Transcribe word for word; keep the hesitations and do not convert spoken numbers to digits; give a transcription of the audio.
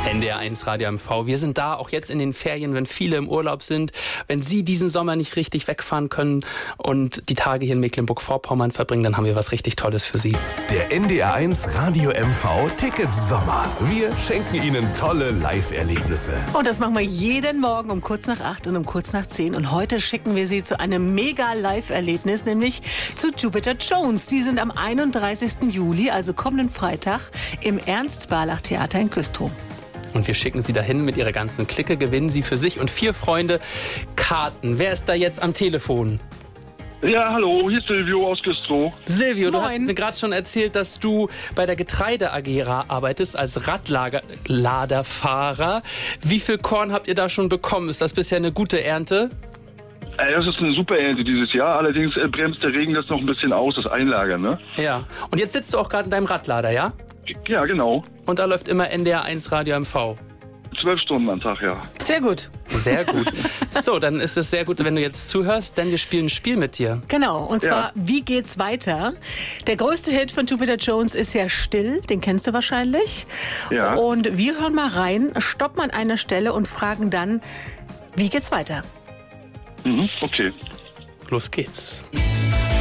N D R eins Radio M V. Wir sind da auch jetzt in den Ferien, wenn viele im Urlaub sind, wenn Sie diesen Sommer nicht richtig wegfahren können und die Tage hier in Mecklenburg-Vorpommern verbringen, dann haben wir was richtig Tolles für Sie. Der N D R eins Radio M V Ticket Sommer. Wir schenken Ihnen tolle Live-Erlebnisse. Und das machen wir jeden Morgen um kurz nach acht und um kurz nach zehn. Und heute schicken wir Sie zu einem Mega-Live-Erlebnis, nämlich zu Jupiter Jones. Die sind am einunddreißigsten Juli, also kommenden Freitag, im Ernst-Barlach-Theater in Güstrow. Und wir schicken Sie dahin mit Ihrer ganzen Clique, gewinnen Sie für sich und vier Freunde Karten. Wer ist da jetzt am Telefon? Ja, hallo, hier ist Silvio aus Güstrow. Silvio, du Moin. hast mir gerade schon erzählt, dass du bei der Getreide A G arbeitest als Radladerfahrer. Wie viel Korn habt ihr da schon bekommen? Ist das bisher eine gute Ernte? Ey, das ist eine super Ernte dieses Jahr, allerdings äh, bremst der Regen das noch ein bisschen aus, das Einlagern, ne? Ja. Und jetzt sitzt du auch gerade in deinem Radlader, ja? Ja, genau. Und da läuft immer N D R eins Radio M V. Zwölf Stunden am Tag, ja. Sehr gut. Sehr gut. So, dann ist es sehr gut, wenn du jetzt zuhörst, denn wir spielen ein Spiel mit dir. Genau, und zwar, Ja. wie geht's weiter? Der größte Hit von Jupiter Jones ist ja Still, den kennst du wahrscheinlich. Ja. Und wir hören mal rein, stoppen an einer Stelle und fragen dann, wie geht's weiter? Mhm, okay. Los geht's.